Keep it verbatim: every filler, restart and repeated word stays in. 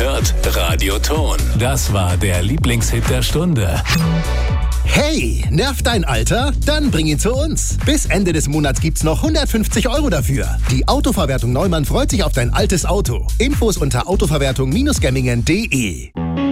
hört Radio Ton. Das war der Lieblingshit der Stunde. Hey, nervt dein Alter? Dann bring ihn zu uns. Bis Ende des Monats gibt's noch hundertfünfzig Euro dafür. Die Autoverwertung Neumann freut sich auf dein altes Auto. Infos unter autoverwertung Bindestrich gemmingen punkt de.